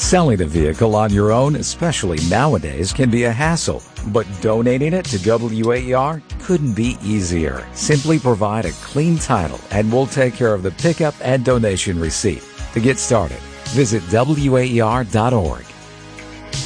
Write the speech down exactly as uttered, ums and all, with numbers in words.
Selling a vehicle on your own, especially nowadays, can be a hassle, but donating it to W A E R couldn't be easier. Simply provide a clean title and we'll take care of the pickup and donation receipt. To get started, visit W A E R dot org.